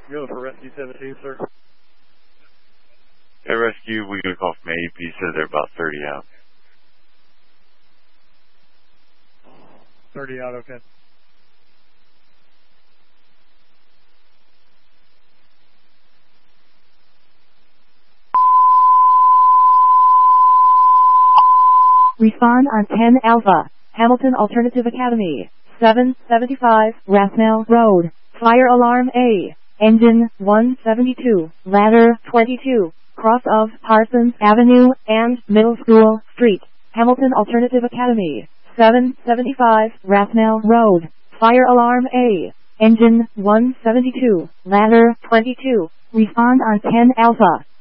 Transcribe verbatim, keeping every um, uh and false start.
Go for Rescue seventeen, sir. Hey, Rescue, we got a call from A P, said they're about thirty out. thirty out, okay. Respond on ten Alpha, Hamilton Alternative Academy, seven seventy-five, Rathmel Road, Fire Alarm A, Engine one seventy-two, Ladder twenty-two, cross of Parsons Avenue and Middle School Street, Hamilton Alternative Academy, seven seventy-five, Rathmel Road, Fire Alarm A, Engine one seventy-two, Ladder twenty-two, respond on ten Alpha.